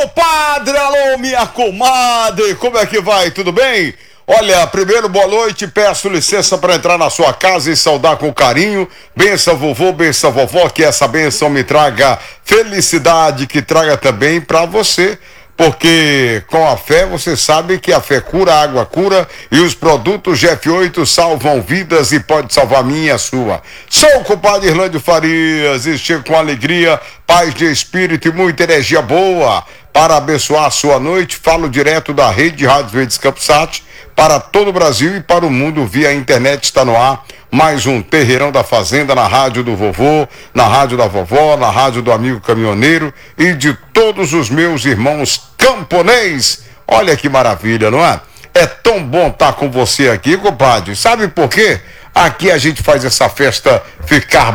compadre, alô, minha comadre, como é que vai? Tudo bem? Olha, primeiro, boa noite, peço licença para entrar na sua casa e saudar com carinho. Benção vovô, benção vovó, que essa benção me traga felicidade, que traga também para você. Porque com a fé, você sabe que a fé cura, a água cura e os produtos GF8 salvam vidas e pode salvar a minha e a sua. Sou o compadre Irlândio Farias e chego com alegria, paz de espírito e muita energia boa para abençoar a sua noite. Falo direto da rede Rádio Verdes Campsat para todo o Brasil e para o mundo via internet. Está no ar mais um Terreirão da Fazenda na rádio do vovô, na rádio da vovó, na rádio do amigo caminhoneiro e de todos os meus irmãos camponês. Olha que maravilha, não é? É tão bom estar com você aqui, compadre. Sabe por quê? Aqui a gente faz essa festa ficar